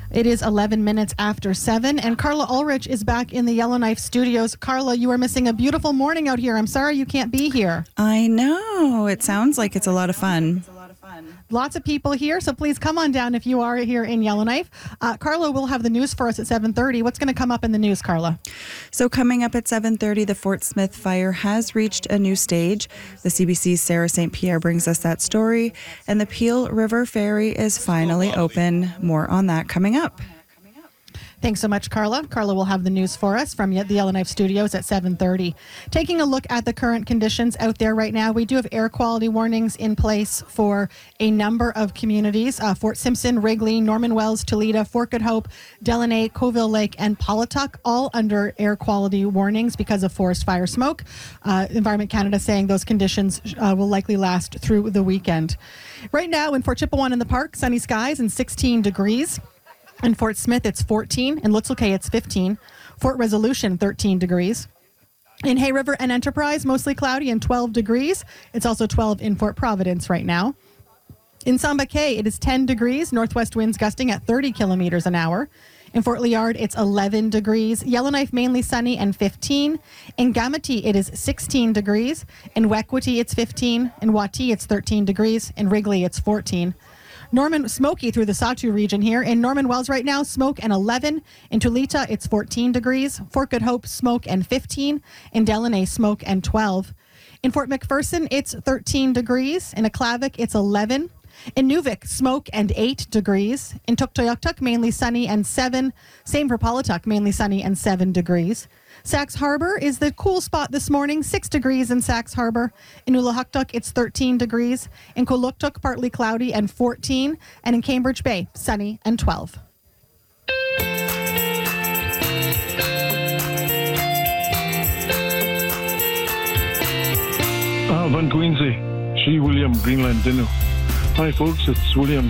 It is 11 minutes after 7, and Carla Ulrich is back in the Yellowknife studios. Carla, you are missing a beautiful morning out here. I'm sorry you can't be here. I know. It sounds like it's a lot of fun. Lots of people here, so please come on down if you are here in Yellowknife. Carla will have the news for us at 7:30. What's going to come up in the news, Carla? So coming up at 7:30, the Fort Smith fire has reached a new stage. The CBC's Sarah St. Pierre brings us that story, and the Peel River Ferry is finally open. More on that coming up. Thanks so much, Carla. Carla will have the news for us from the Yellowknife studios at 7:30. Taking a look at the current conditions out there right now, we do have air quality warnings in place for a number of communities. Fort Simpson, Wrigley, Norman Wells, Toledo, Fort Good Hope, Delaney, Coville Lake, and Polituck, all under air quality warnings because of forest fire smoke. Environment Canada saying those conditions will likely last through the weekend. Right now in Fort Chipewyan in the park, sunny skies and 16 degrees. In Fort Smith, it's 14. In Lutzelk'e, it's 15. Fort Resolution, 13 degrees. In Hay River and Enterprise, mostly cloudy and 12 degrees. It's also 12 in Fort Providence right now. In Samba Cay, it is 10 degrees, northwest winds gusting at 30 kilometers an hour. In Fort Liard, it's 11 degrees. Yellowknife, mainly sunny and 15. In Gamity, it is 16 degrees. In Wekwati, it's 15. In Wati, it's 13 degrees. In Wrigley, it's 14. Norman, smoky through the Satu region here. In Norman Wells right now, smoke and 11. In Tulita, it's 14 degrees. Fort Good Hope, smoke and 15. In Delaney, smoke and 12. In Fort McPherson, it's 13 degrees. In Aklavik, it's 11. In Nuvik, smoke and 8 degrees. In Tuktoyaktuk, mainly sunny and 7. Same for Polituck, mainly sunny and 7 degrees. Sax Harbor is the cool spot this morning, 6 degrees in Sax Harbor. In Ulahuktuk, it's 13 degrees. In Kuluktuk, partly cloudy and 14. And in Cambridge Bay, sunny and 12. Van Quincy, she William Greenland Dinu. Hi folks, it's William